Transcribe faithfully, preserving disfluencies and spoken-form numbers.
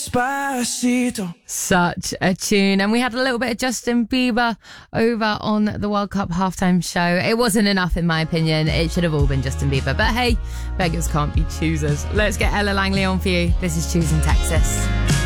Despacito. Such a tune. And we had a little bit of Justin Bieber over on the World Cup halftime show. It wasn't enough, in my opinion. It should have all been Justin Bieber. But hey, beggars can't be choosers. Let's get Ella Langley on for you. This is Choosing Texas.